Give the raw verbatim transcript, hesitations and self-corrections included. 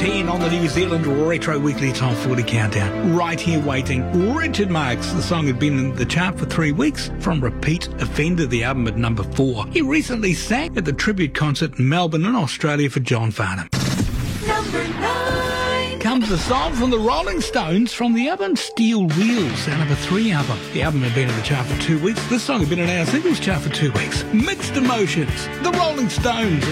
ten on the New Zealand Retro Weekly Top forty Countdown. Right Here Waiting, Richard Marx. The song had been in the chart for three weeks from Repeat Offender, the album at number four. He recently sang at the tribute concert in Melbourne in Australia for John Farnham. Number nine. Comes a song from the Rolling Stones from the album Steel Wheels, their number three album. The album had been in the chart for two weeks. This song had been in our singles chart for two weeks. Mixed Emotions, the Rolling Stones.